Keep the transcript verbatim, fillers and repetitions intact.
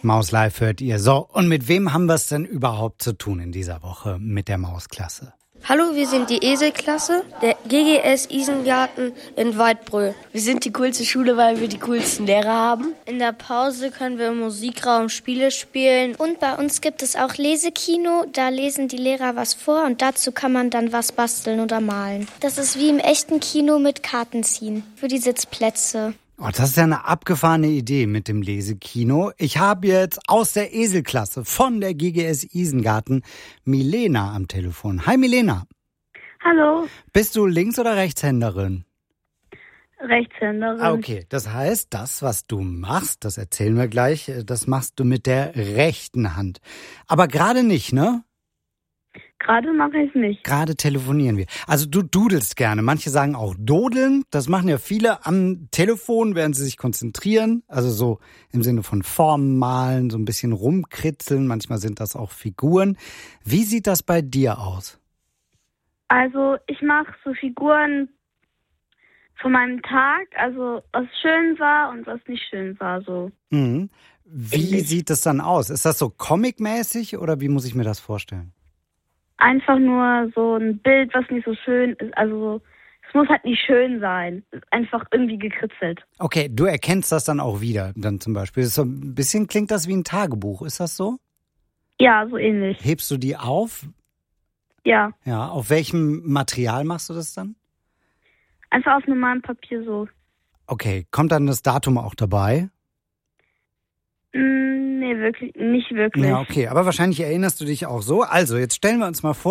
Maus Live hört ihr. So, und mit wem haben wir es denn überhaupt zu tun in dieser Woche mit der Mausklasse? Hallo, wir sind die Eselklasse, der G G S Isengarten in Weidbröl. Wir sind die coolste Schule, weil wir die coolsten Lehrer haben. In der Pause können wir im Musikraum Spiele spielen. Und bei uns gibt es auch Lesekino. Da lesen die Lehrer was vor und dazu kann man dann was basteln oder malen. Das ist wie im echten Kino mit Karten ziehen für die Sitzplätze. Oh, das ist ja eine abgefahrene Idee mit dem Lesekino. Ich habe jetzt aus der Eselklasse von der G G S Isengarten Milena am Telefon. Hi Milena. Hallo. Bist du Links- oder Rechtshänderin? Rechtshänderin. Ah, okay, das heißt, das, was du machst, das erzählen wir gleich, das machst du mit der rechten Hand. Aber gerade nicht, ne? Gerade mache ich es nicht. Gerade telefonieren wir. Also du dudelst gerne. Manche sagen auch dodeln. Das machen ja viele am Telefon, während sie sich konzentrieren. Also so im Sinne von Formen malen, so ein bisschen rumkritzeln. Manchmal sind das auch Figuren. Wie sieht das bei dir aus? Also ich mache so Figuren von meinem Tag, also was schön war und was nicht schön war. So. Mhm. Wie Ähnlich. Sieht das dann aus? Ist das so comic-mäßig oder wie muss ich mir das vorstellen? Einfach nur so ein Bild, was nicht so schön ist. Also es muss halt nicht schön sein. Es ist einfach irgendwie gekritzelt. Okay, du erkennst das dann auch wieder, dann zum Beispiel. So ein bisschen klingt das wie ein Tagebuch. Ist das so? Ja, so ähnlich. Hebst du die auf? Ja. Ja. Auf welchem Material machst du das dann? Einfach auf normalem Papier so. Okay, kommt dann das Datum auch dabei? Mm, nee, wirklich, nicht wirklich. Ja, okay, aber wahrscheinlich erinnerst du dich auch so. Also, jetzt stellen wir uns mal vor,